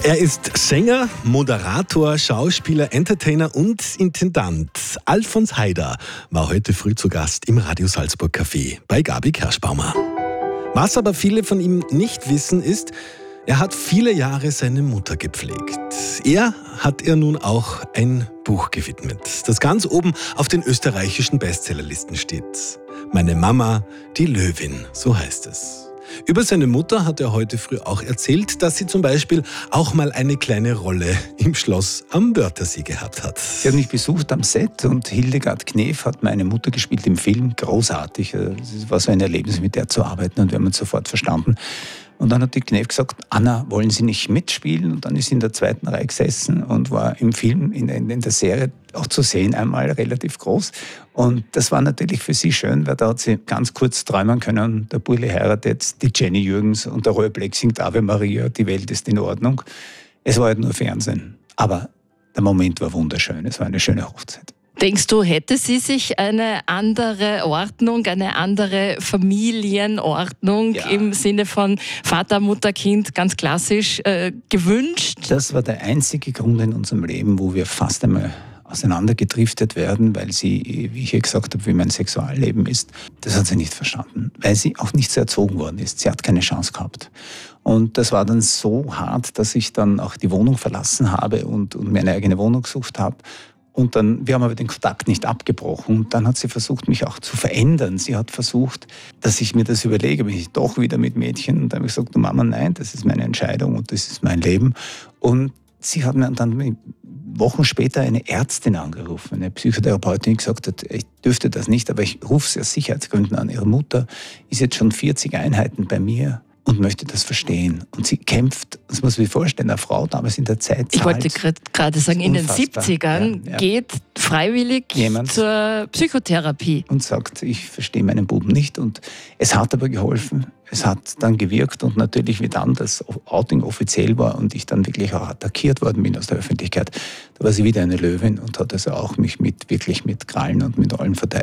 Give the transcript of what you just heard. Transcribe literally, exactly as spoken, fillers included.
Er ist Sänger, Moderator, Schauspieler, Entertainer und Intendant. Alfons Haider war heute früh zu Gast im Radio Salzburg Café bei Gabi Kerschbaumer. Was aber viele von ihm nicht wissen ist, er hat viele Jahre seine Mutter gepflegt. Er hat ihr nun auch ein Buch gewidmet, das ganz oben auf den österreichischen Bestsellerlisten steht. Meine Mama, die Löwin, so heißt es. Über seine Mutter hat er heute früh auch erzählt, dass sie zum Beispiel auch mal eine kleine Rolle im Schloss am Wörthersee gehabt hat. Sie hat mich besucht am Set und Hildegard Knef hat meine Mutter gespielt im Film. Großartig. Es war so ein Erlebnis, mit der zu arbeiten, und wir haben uns sofort verstanden. Und dann hat die Knef gesagt, Anna, wollen Sie nicht mitspielen? Und dann ist sie in der zweiten Reihe gesessen und war im Film, in, in der Serie auch zu sehen, einmal relativ groß. Und das war natürlich für sie schön, weil da hat sie ganz kurz träumen können, der Burli heiratet jetzt die Jenny Jürgens und der Rollbleck singt Ave Maria, die Welt ist in Ordnung. Es war halt nur Fernsehen. Aber der Moment war wunderschön, es war eine schöne Hochzeit. Denkst du, hätte sie sich eine andere Ordnung, eine andere Familienordnung ja. im Sinne von Vater, Mutter, Kind, ganz klassisch, äh, gewünscht? Das war der einzige Grund in unserem Leben, wo wir fast einmal auseinandergedriftet werden, weil sie, wie ich hier gesagt habe, wie mein Sexualleben ist, das hat sie nicht verstanden, weil sie auch nicht so erzogen worden ist. Sie hat keine Chance gehabt. Und das war dann so hart, dass ich dann auch die Wohnung verlassen habe und, und mir eine eigene Wohnung gesucht habe. Und dann, wir haben aber den Kontakt nicht abgebrochen. Und dann hat sie versucht, mich auch zu verändern. Sie hat versucht, dass ich mir das überlege, bin ich doch wieder mit Mädchen. Und dann habe ich gesagt, Mama, nein, das ist meine Entscheidung und das ist mein Leben. Und sie hat mir dann Wochen später eine Ärztin angerufen, eine Psychotherapeutin, die gesagt hat, ich dürfte das nicht, aber ich rufe sie aus Sicherheitsgründen an. Ihre Mutter ist jetzt schon vierzig Einheiten bei mir und möchte das verstehen. Und sie kämpft, das muss man sich vorstellen, eine Frau damals in der Zeit Ich wollte gerade sagen, in den siebzigern ja, ja. geht freiwillig Jemand zur Psychotherapie. Und sagt, ich verstehe meinen Buben nicht. Und es hat aber geholfen. Es hat dann gewirkt und natürlich, wie dann das Outing offiziell war und ich dann wirklich auch attackiert worden bin aus der Öffentlichkeit, da war sie wieder eine Löwin und hat also auch mich mit, wirklich mit Krallen und mit allem verteidigt.